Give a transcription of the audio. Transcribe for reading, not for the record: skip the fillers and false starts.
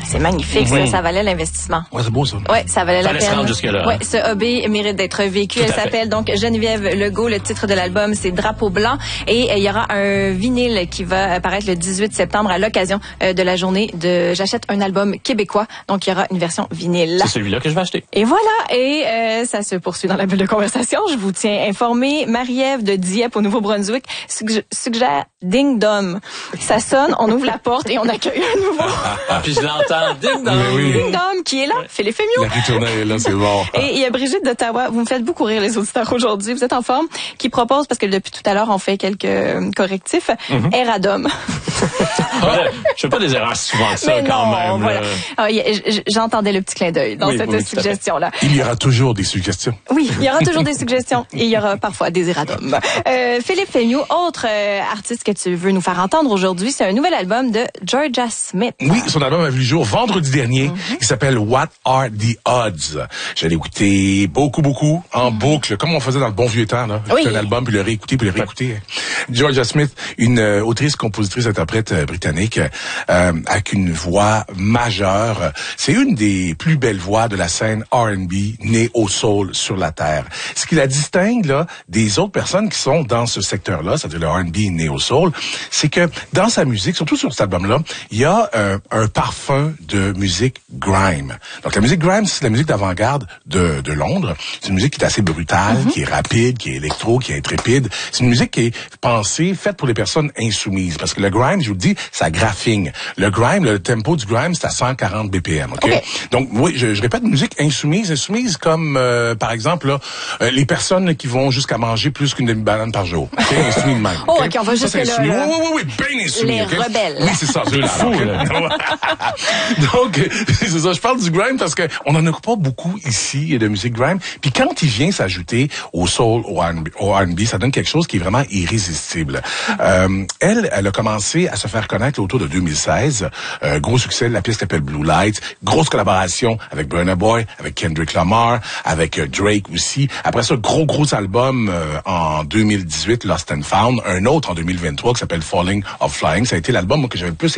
c'est magnifique, ça valait l'investissement. Ouais, c'est beau, ça. Ouais, ça valait la peine. Jusque-là, ouais, ce hobby mérite d'être vécu. Elle s'appelle donc Geneviève Legault. Le titre de l'album, c'est Drapeau blanc. Et il y aura un vinyle qui va apparaître le 18 septembre à l'occasion de la journée de J'achète un album québécois. Donc, il y aura une version vinyle. C'est celui-là que je vais acheter. Et voilà. Et ça se poursuit dans la bulle de conversation. Je vous tiens informé. Marie-Ève de Dieppe au Nouveau-Brunswick suggère Ding Dom. Ça sonne, on ouvre la porte et on accueille un nouveau. Puis je l'entends. Ding Dom. Oui. Ding Dom qui est là. Philippe Fémiot. La ritournelle est là, c'est bon. Et il y a Brigitte d'Ottawa. Vous me faites beaucoup rire, les auditeurs, aujourd'hui. Vous êtes en forme. Qui propose, parce que depuis tout à l'heure, on fait quelques correctifs, Eradom. Je fais pas des erreurs souvent ça, mais quand non, même. Voilà. J'entendais le petit clin d'œil dans cette suggestion-là. Il y aura toujours des suggestions. Oui, il y aura toujours des suggestions et il y aura parfois des erratums. Philippe Fémiot, autre artiste que tu veux nous faire entendre aujourd'hui, c'est un nouvel album de Georgia Smith. Oui, son album a vu le jour vendredi dernier. Il s'appelle What Are the Odds? Je l'ai écouté beaucoup en boucle, comme on faisait dans le bon vieux temps, là. Oui. Un album, puis le réécouter, puis le réécouter. Georgia Smith, une autrice, compositrice, interprète britannique, avec une voix majeure. C'est une des plus belles voix de la scène R&B née au soul sur la terre. Ce qui la distingue là des autres personnes qui sont dans ce secteur-là, c'est-à-dire le R&B né au soul, c'est que dans sa musique, surtout sur cet album-là, il y a un parfum de musique grime. Donc la musique grime, c'est la musique d'avant-garde de Londres. C'est une musique qui est assez brutale, qui est rapide, qui est électro, qui est intrépide. C'est une musique qui est pensée, faite pour les personnes insoumises. Parce que le grime, je vous le dis, ça graphine. Le grime, le tempo du grime, c'est à 140 BPM. Okay? Donc oui, je répète, une musique insoumise comme par exemple là, les personnes qui vont jusqu'à manger plus qu'une demi-banane par jour. Okay? Insoumis de même. Oh, OK, on va jusque là. Oui, bien insoumis. Les rebelles. Oui, c'est ça, ceux-là. Donc, c'est ça, je parle du grime parce que on en a pas beaucoup ici de musique grime. Puis quand il vient s'ajouter au soul, au R&B, ça donne quelque chose qui est vraiment irrésistible. Elle a commencé à se faire connaître autour de 2016. Gros succès, la pièce s'appelle Blue Lights. Grosse collaboration avec Burna Boy, avec Kendrick Lamar, avec Drake aussi. Après ça, gros album en 2018, Lost and Found. Un autre en 2023 qui s'appelle Falling of Flying. Ça a été l'album que j'avais le plus